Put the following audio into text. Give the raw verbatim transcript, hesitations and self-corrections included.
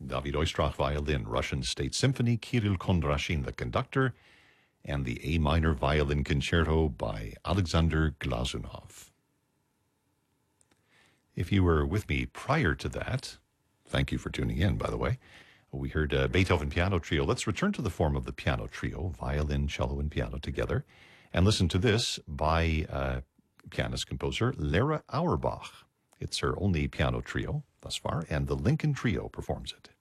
David Oistrakh violin, Russian State Symphony, Kirill Kondrashin the conductor, and the A minor violin concerto by Alexander Glazunov. If you were with me prior to that, thank you for tuning in, by the way. We heard a Beethoven piano trio. Let's return to the form of the piano trio, violin, cello, and piano together, and listen to this by uh, pianist-composer Lera Auerbach. It's her only piano trio thus far, and the Lincoln Trio performs it.